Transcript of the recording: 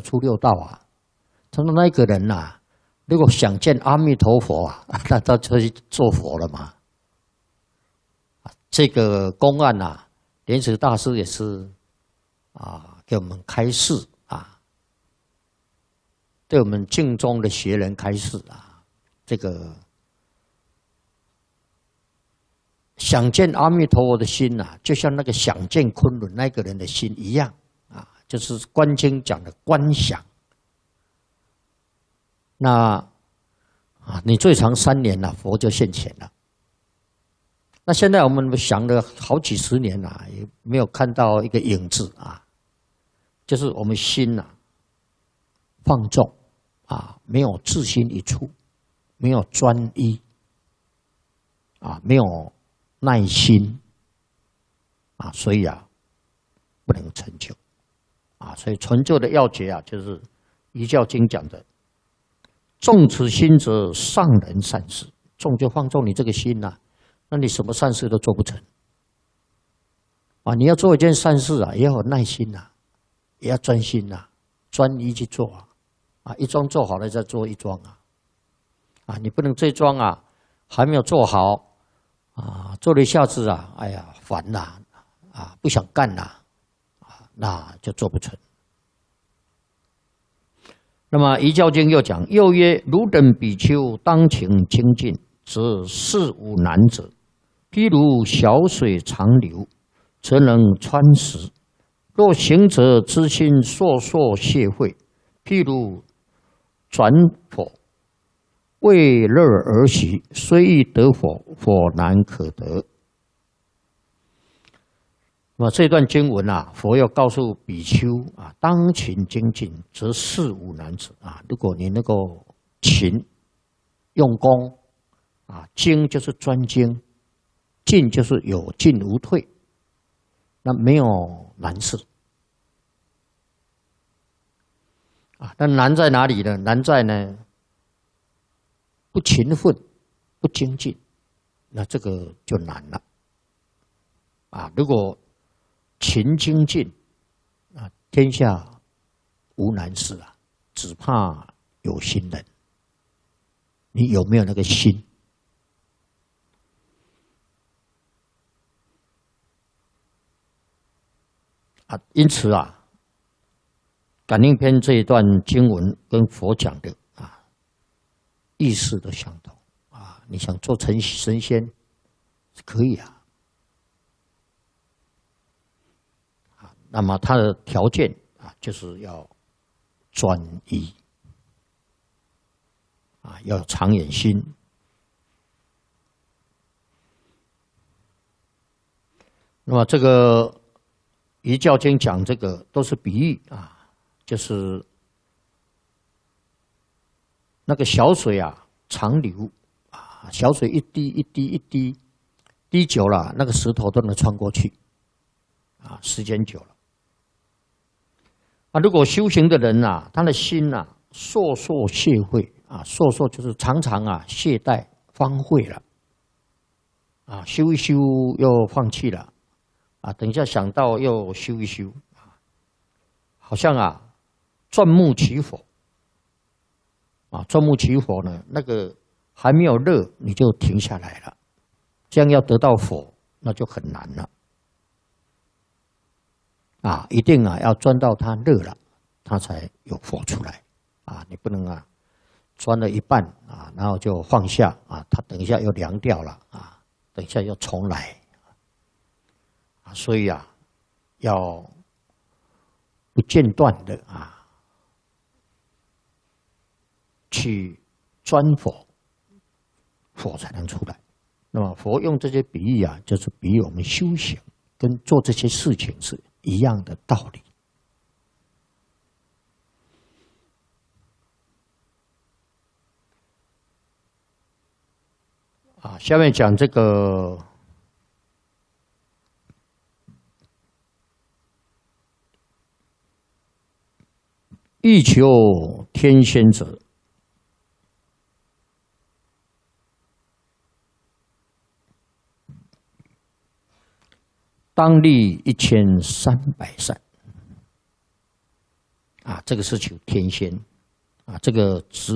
出六道啊。他说那个人呐、啊，如果想见阿弥陀佛啊，那他就去做佛了嘛。这个公案呐、啊，莲池大师也是给我们开示啊，对我们净宗的学人开示啊，这个想见阿弥陀佛的心呐、啊，就像那个想见昆仑那个人的心一样啊，就是观经讲的观想。那你最长3年了，佛就现前了。那现在我们想了好几十年了，也没有看到一个影子啊，就是我们心呐、放纵啊，没有自心一处，没有专一啊，没有耐心啊，所以不能成就啊。所以成就的要诀啊，就是《遗教经》讲的。纵此心则上人善事，纵就放纵你这个心呐、啊，那你什么善事都做不成啊！你要做一件善事啊，也要有耐心呐、啊，也要专心呐、啊，专一去做啊！一桩做好了再做一桩啊！你不能这桩啊还没有做好啊，做了一下子啊，哎呀烦呐不想干呐那就做不成。那么《遗教经》又讲，又曰：汝等比丘当勤精进，则事无难者。譬如小水长流，则能穿石；若行者之心烁烁泄秽，譬如转火，为乐而习，虽欲得火，火难可得。那么这段经文啊，佛要告诉比丘啊，当勤精进，则事无难者啊。如果你能够勤用功啊，精就是专精，进就是有进无退，那没有难事啊。那难在哪里呢？难在呢不勤奋、不精进，那这个就难了啊。如果勤精进啊，天下无难事啊，只怕有心人。你有没有那个心？啊，因此啊，感应篇这一段经文跟佛讲的啊，意思都相同啊。你想做成神仙是可以啊。那么它的条件啊，就是要专一啊，要有长远心。那么这个《遗教经》讲这个都是比喻啊，就是那个小水啊，长流啊，小水一滴一滴一滴，滴久了，那个石头都能穿过去啊，时间久了。啊，如果修行的人啊，他的心啊，烁烁懈秽啊，烁烁就是常常啊懈怠荒废了，啊，修一修又放弃了，啊，等一下想到又修一修，啊，好像啊钻木取火，啊，钻木取火呢，那个还没有热你就停下来了，这样要得到火那就很难了。啊，一定啊要钻到它热了，它才有火出来啊！你不能啊钻了一半啊，然后就放下啊，它等一下又凉掉了啊，等一下又重来啊，所以啊要不间断的啊去钻火，火才能出来。那么佛用这些比喻啊，就是比喻我们修行跟做这些事情是一样的道理啊。下面讲这个欲求天仙者，当立1300善啊，这个是求天仙啊，这个